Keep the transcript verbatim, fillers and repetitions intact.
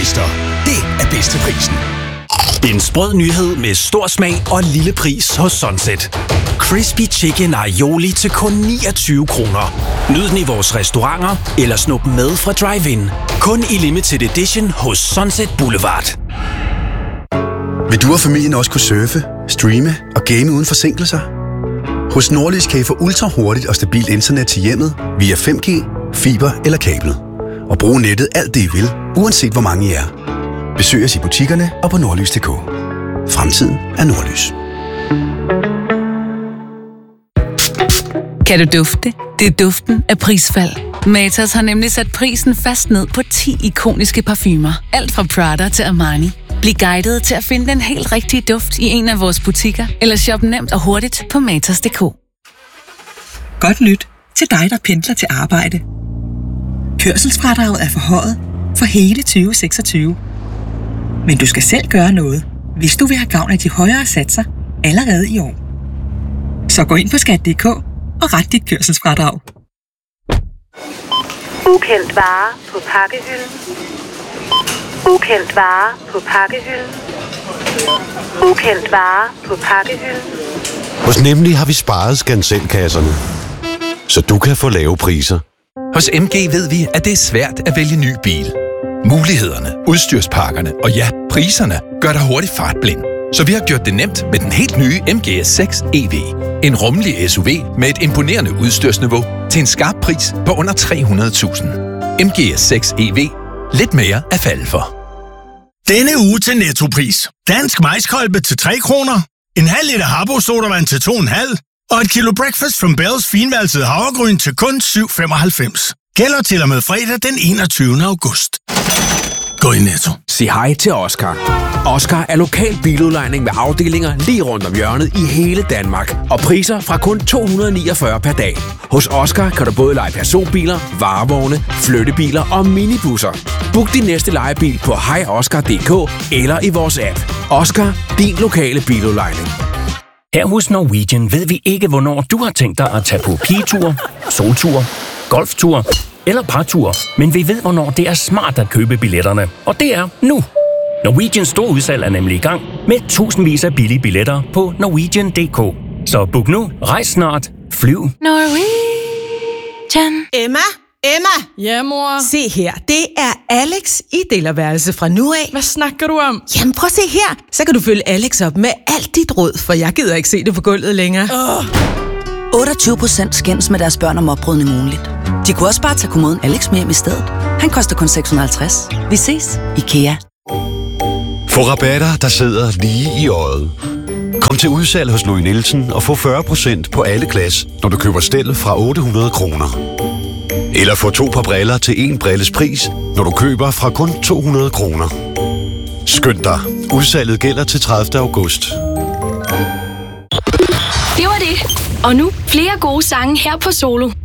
Twister. Det er bedste prisen. En sprød nyhed med stor smag og lille pris hos Sunset. Crispy Chicken Aioli til kun niogtyve kroner. Nyd den i vores restauranter eller snup med fra drive-in. Kun i limited edition hos Sunset Boulevard. Vil du og familien også kunne surfe, streame og game uden forsinkelser? Hos Nordlys kan I få ultra hurtigt og stabilt internet til hjemmet via fem G, fiber eller kablet. Og bruge nettet alt det I vil, uanset hvor mange I er. Besøg os i butikkerne og på nordlys punktum d k. Fremtiden er Nordlys. Kan du dufte? Det er duften af prisfald. Matas har nemlig sat prisen fast ned på ti ikoniske parfumer. Alt fra Prada til Armani. Bliv guidet til at finde den helt rigtige duft i en af vores butikker, eller shop nemt og hurtigt på matas punktum d k. Godt nyt til dig, der pendler til arbejde. Kørselsfradraget er forhøjet for hele tyve seksogtyve. Men du skal selv gøre noget, hvis du vil have gavn af de højere satser allerede i år. Så gå ind på skat punktum d k og ret dit kørselsfradrag. Ukendt vare på pakkehylden. Ukendt vare på pakkehylden. Ukendt vare på pakkehylden. Hos Nemlig har vi sparet skanselkasserne, så du kan få lave priser. Hos M G ved vi, at det er svært at vælge ny bil. Mulighederne, udstyrspakkerne og ja, priserne gør dig hurtigt fartblind. Så vi har gjort det nemt med den helt nye M G S seks E V. En rummelig S U V med et imponerende udstyrsniveau til en skarp pris på under tre hundrede tusind. M G S seks E V. Lidt mere at falde for. Denne uge til Nettopris. Dansk maiskolbe til tre kroner. En halv liter Habbo sodavand til to komma fem. Og et kilo Breakfast from Bells finvalset havregryn til kun syv femoghalvfems. Gælder til og med fredag den enogtyvende august. Gå i Netto. Sig hej til Oscar. Oscar er lokal biludlejning med afdelinger lige rundt om hjørnet i hele Danmark. Og priser fra kun to hundrede niogfyrre per dag. Hos Oscar kan du både leje personbiler, varevogne, flyttebiler og minibusser. Book din næste lejebil på hej oscar punktum d k eller i vores app. Oscar, din lokale biludlejning. Her hos Norwegian ved vi ikke, hvornår du har tænkt dig at tage på pigetur, soltur, golftur eller partur, men vi ved, hvornår det er smart at købe billetterne. Og det er nu. Norwegians store udsalg er nemlig i gang med tusindvis af billige billetter på norwegian punktum d k. Så book nu, rejs snart, flyv. Norwegian. Emma? Emma! Ja, mor? Se her, det er Alex i delerværelse fra nu af. Hvad snakker du om? Jamen prøv at se her. Så kan du følge Alex op med alt dit råd, for jeg gider ikke se det på gulvet længere. Oh. otteogtyve procent skændes med deres børn om opbrydning ugenligt. De kunne også bare tage kommoden Alex med hjem i stedet. Han koster kun seks hundrede og halvtreds. Vi ses, IKEA. Få rabatter, der sidder lige i øjet. Kom til udsalg hos Louis Nielsen og få fyrre procent på alle glas, når du køber stel fra otte hundrede kroner. Eller få to par briller til en brilles pris, når du køber fra kun to hundrede kroner. Skynd dig. Udsalget gælder til tredivte august. Det var det. Og nu flere gode sange her på Solo.